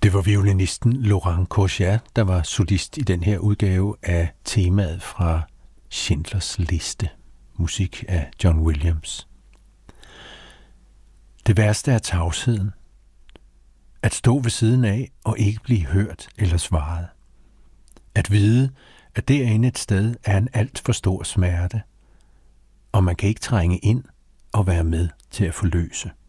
Det var violinisten Laurent Courchia, der var solist i den her udgave af temaet fra Schindlers Liste, musik af John Williams. Det værste er tavsheden. At stå ved siden af og ikke blive hørt eller svaret. At vide, at derinde et sted er en alt for stor smerte, og man kan ikke trænge ind og være med til at forløse.